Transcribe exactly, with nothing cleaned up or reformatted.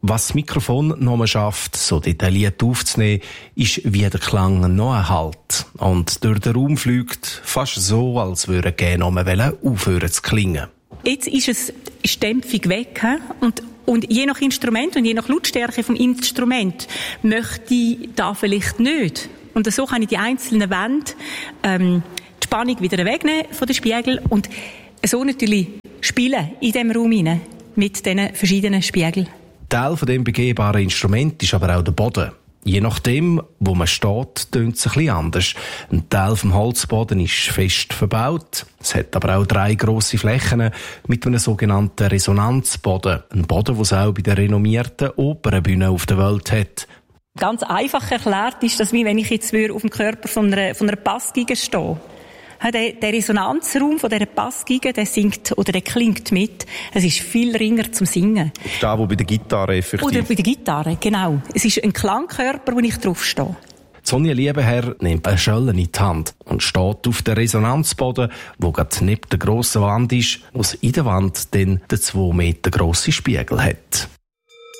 Was das Mikrofon noch schafft, so detailliert aufzunehmen, ist, wie der Klang noch erhält. Und durch den Raum fliegt, fast so, als würde er gerne noch aufhören zu klingen. Jetzt ist es ist die Dämpfung weg. He? Und, und je nach Instrument und je nach Lautstärke vom Instrument möchte ich da vielleicht nicht. Und so kann ich die einzelnen Wände ähm, die Spannung wieder wegnehmen von den Spiegeln und so natürlich spielen in diesem Raum hinein mit diesen verschiedenen Spiegeln. Teil von dem begehbaren Instrument ist aber auch der Boden. Je nachdem, wo man steht, tönt es ein bisschen anders. Ein Teil vom Holzboden ist fest verbaut. Es hat aber auch drei grosse Flächen mit einem sogenannten Resonanzboden. Ein Boden, den es auch bei den renommierten Opernbühnen auf der Welt hat. Ganz einfach erklärt ist das, wie wenn ich jetzt auf dem Körper von einer, von einer Bassgeige stehe. Der, der Resonanzraum von dieser Bassgeige, der singt oder der klingt mit. Es ist viel ringer zum Singen. Da, wo bei der Gitarre effektiv. Oder bei der Gitarre, genau. Es ist ein Klangkörper, wo ich drauf stehe. Sonja Liebenherr nimmt eine Schelle in die Hand und steht auf der Resonanzboden, wo gerade neben der grossen Wand ist, wo in der Wand dann den zwei Meter grossen Spiegel hat.